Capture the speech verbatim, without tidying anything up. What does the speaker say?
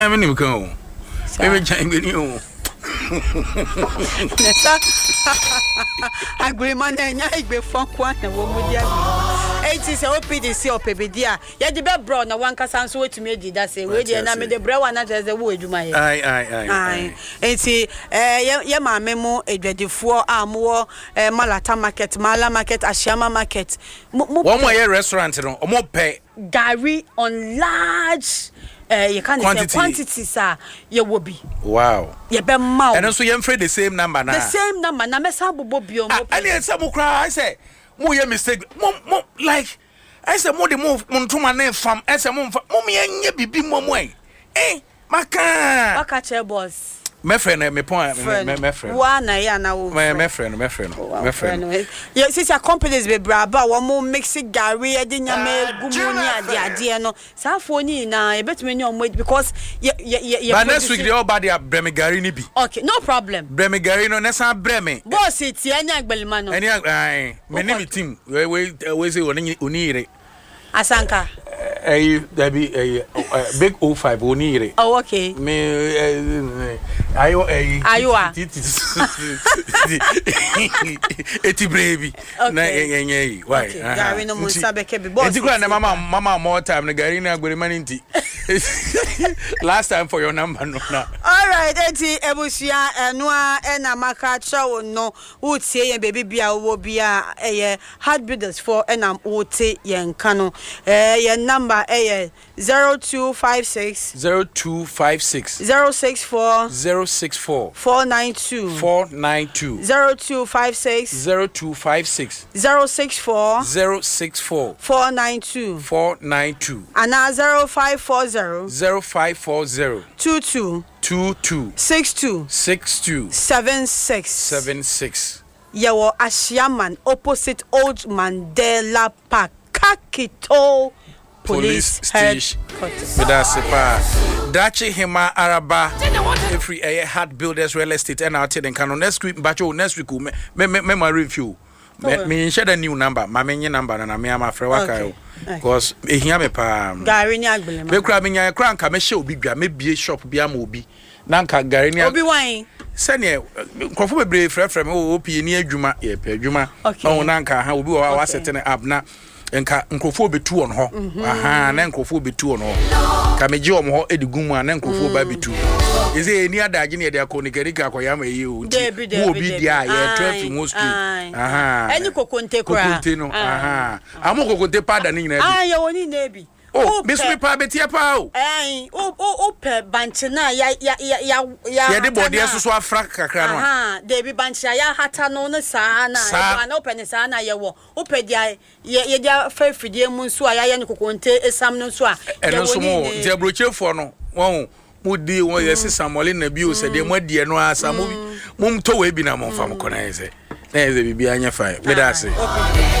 I'm in go. Maybe change you. Agreement na igbe fon kwa na wo mu dia. eighty say O P D C opebedia. Ya di be bro na wan kasa nso wetumi edi da say we dey na me de bro wa na teze wo edwuma ye. Ai ai ai. Eighty eh ye maame mu edwadefo amwo eh Malata market, Mala market, Ashiama market. One more restaurant no, omo pay Gary on large uh, you can't say quantity sir you will be wow you be mouth and also you afraid the same number now the same number na me sa bobo bio mo and then some cry I say mo ye mistake mo mo like I say mo de mo ntoma na fam I say mo mo me anye bibi mo mo eh maka maka che boss my friend me point my friend one na ya na wo my friend my friend my friend yeah since your companies be braba wo mo mix Gary e de nyame gumu ni ade ade no safo ni na e betumi ni omo because ye ye but next week the all body breme Gary ni bi okay no problem breme Gary no na san breme boss ti anya agbelima no any ai me ni team we we we say oni oni Asanka eh there be a big O five oni ire oh okay me ayo eh ayo eti baby na yenye why Gary no munsa beke bi boss eti kwa na mama mama more time na Gary na agbere mani nti last time for your number no na all right eti ebusia enua ena maka chawo no utie ye baby bia wo bia eh hard builders for ena utie ye nka no eh your number eh zero two five six zero two five six zero six four zero six four four nine two four nine two zero two five six zero two five six zero six four zero six four four nine two four nine two and zero five four zero zero five four zero two two two two six two six two seven six seven six. Yawo Ashiaman opposite Old Mandela Park, Kakito Police, Police Station. Medasipa. Dachi Hima Araba. Every a hard builders real estate and out in Canon next week, but you next week, me me my review. Me share a new number, my main number, and I'm my friend. Because here me pa. Gary ni agbele. Me kura me nya kura nka me show bi bia me bie shop bia ma obi. Na nka Gary ni obi wan. Sene nkofo bebre frefre me o pie ni adwuma ye pe adwuma. O na nka ha obi wa set ne app na nka nkofo betu on ho. Aha na nkofo betu on ho. Ka me gi om ho edigumu a na nkofo ba betu. Eze eni adage ne de akonikari ka koya ma yi o. Wo obi dia ye traffic mo street. Aha. Eni kokonte kura. Kokonte no. Aha. Amo kokonte pada ni nyina bi. Ah ye woni na bi. Oh, Miss me pa betia pa o. Eh, o o o pe banche na ya ya ya ya ya de body so so afra kakra no. Aha, de bi banche ya hata no ne sa na e na open sa na ye wo. O pe dia ye ye dia fa fidie mu nso a ya ye ne kokonte esam no nso a. Eno so mo, dia brochefo no. Won mo di won ye sesamole na bi o se de mo die no asa mo mo to we bi na mo fa mo kona ye se. Na ye se bibia anya fa. We da se.